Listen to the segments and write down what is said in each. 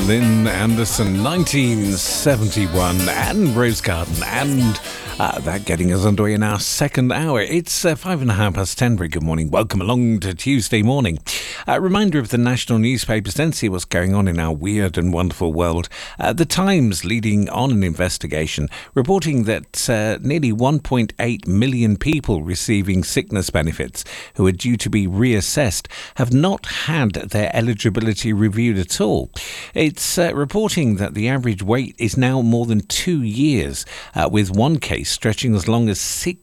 Lynn Anderson, 1971, and Rose Garden, and that getting us underway in our second hour. It's 10:05. Very good morning. Welcome along to Tuesday morning. A reminder of the national newspapers, then see what's going on in our weird and wonderful world. The Times leading on an investigation, reporting that nearly 1.8 million people receiving sickness benefits who are due to be reassessed have not had their eligibility reviewed at all. It's reporting that the average wait is now more than 2 years, with one case stretching as long as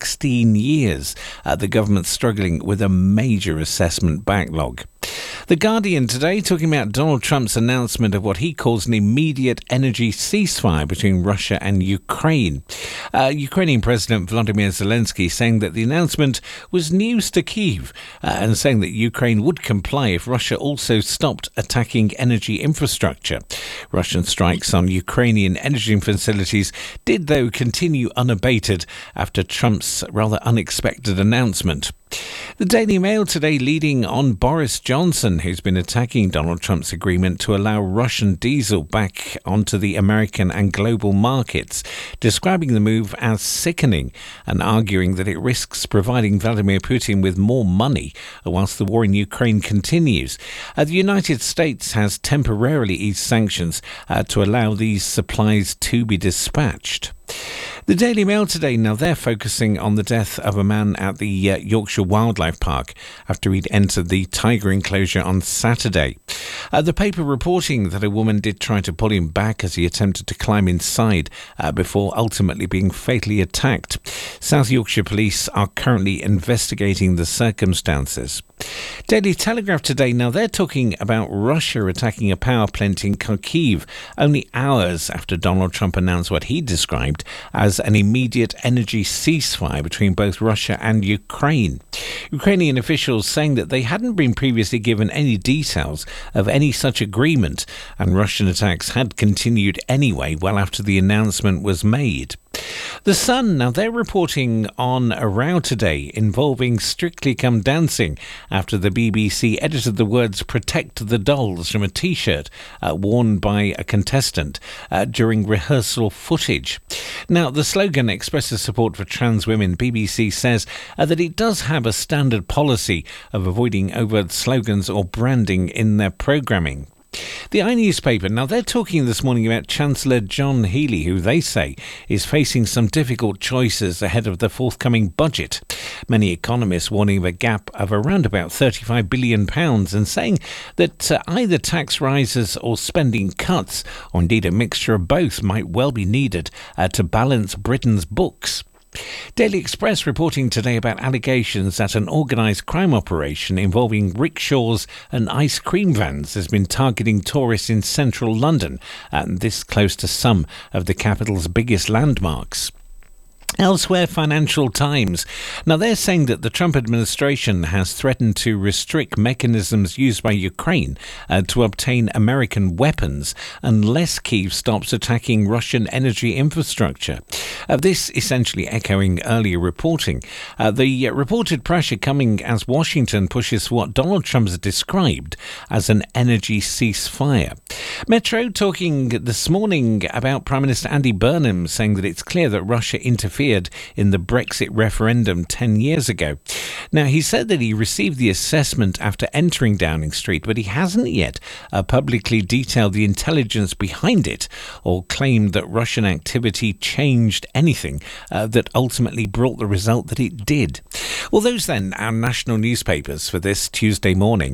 16 years. The government's struggling with a major assessment backlog. The Guardian today talking about Donald Trump's announcement of what he calls an immediate energy ceasefire between Russia and Ukraine. Ukrainian President Volodymyr Zelensky saying that the announcement was news to Kyiv and saying that Ukraine would comply if Russia also stopped attacking energy infrastructure. Russian strikes on Ukrainian energy facilities did, though, continue unabated after Trump's rather unexpected announcement. The Daily Mail today leading on Boris Johnson, who's been attacking Donald Trump's agreement to allow Russian diesel back onto the American and global markets, describing the move as sickening and arguing that it risks providing Vladimir Putin with more money whilst the war in Ukraine continues. The United States has temporarily eased sanctions to allow these supplies to be dispatched. The Daily Mail today, now they're focusing on the death of a man at the Yorkshire Wildlife Park after he'd entered the tiger enclosure on Saturday. The paper reporting that a woman did try to pull him back as he attempted to climb inside before ultimately being fatally attacked. South Yorkshire police are currently investigating the circumstances. Daily Telegraph today, now they're talking about Russia attacking a power plant in Kharkiv only hours after Donald Trump announced what he described as an immediate energy ceasefire between both Russia and Ukraine. Ukrainian officials saying that they hadn't been previously given any details of any such agreement, and Russian attacks had continued anyway well after the announcement was made. The Sun, now they're reporting on a row today involving Strictly Come Dancing after the BBC edited the words "Protect the Dolls" from a T-shirt worn by a contestant during rehearsal footage. Now, the slogan expresses support for trans women. BBC says that it does have a standard policy of avoiding overt slogans or branding in their programming. The iNewspaper, now they're talking this morning about Chancellor John Healey, who they say is facing some difficult choices ahead of the forthcoming budget. Many economists warning of a gap of around about £35 billion and saying that either tax rises or spending cuts, or indeed a mixture of both, might well be needed to balance Britain's books. Daily Express reporting today about allegations that an organised crime operation involving rickshaws and ice cream vans has been targeting tourists in central London, and this close to some of the capital's biggest landmarks. Elsewhere, Financial Times. Now, they're saying that the Trump administration has threatened to restrict mechanisms used by Ukraine to obtain American weapons unless Kyiv stops attacking Russian energy infrastructure. This essentially echoing earlier reporting. The reported pressure coming as Washington pushes for what Donald Trump has described as an energy ceasefire. Metro talking this morning about Prime Minister Andy Burnham saying that it's clear that Russia interfered in the Brexit referendum 10 years ago. Now, he said that he received the assessment after entering Downing Street, but he hasn't yet publicly detailed the intelligence behind it or claimed that Russian activity changed anything that ultimately brought the result that it did. Well, those then, our national newspapers for this Tuesday morning.